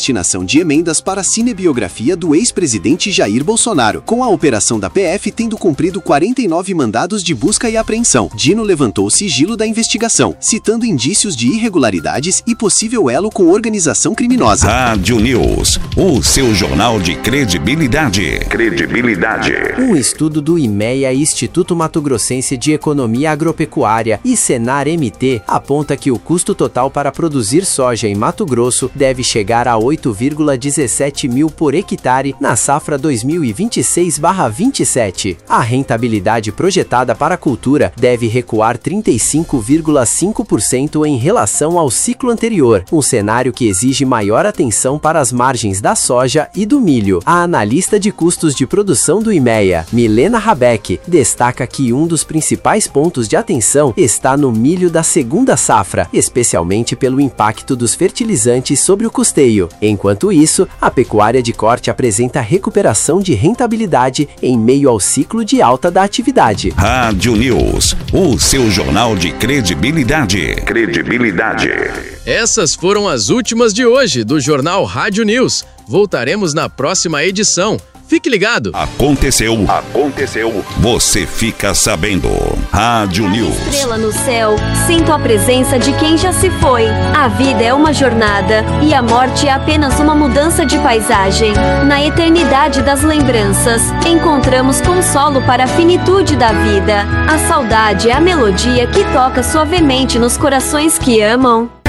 destinação de emendas para a cinebiografia do ex-presidente Jair Bolsonaro, com a operação da PF tendo cumprido 49 mandados de busca e apreensão. Dino levantou o sigilo da investigação, citando indícios de irregularidades e possível elo com organização criminosa. Rádio News, o seu jornal de credibilidade. Um estudo do IMEA, Instituto Mato Grossense de Economia Agropecuária, e Senar MT aponta que o custo total para produzir soja em Mato Grosso deve chegar a 8,17 mil por hectare na safra 2026/27. A rentabilidade projetada para a cultura deve recuar 35,5% em relação ao ciclo anterior, um cenário que exige maior atenção para as margens da soja e do milho. A analista de custos de produção do IMEA, Milena Rabeck, destaca que um dos principais pontos de atenção está no milho da segunda safra, especialmente pelo impacto dos fertilizantes sobre o custeio. Enquanto isso, a pecuária de corte apresenta recuperação de rentabilidade em meio ao ciclo de alta da atividade. Rádio News, o seu jornal de credibilidade. Essas foram as últimas de hoje do Jornal Rádio News. Voltaremos na próxima edição. Fique ligado. Aconteceu. Você fica sabendo. Rádio News. Estrela no céu, sinto a presença de quem já se foi. A vida é uma jornada e a morte é apenas uma mudança de paisagem. Na eternidade das lembranças, encontramos consolo para a finitude da vida. A saudade é a melodia que toca suavemente nos corações que amam.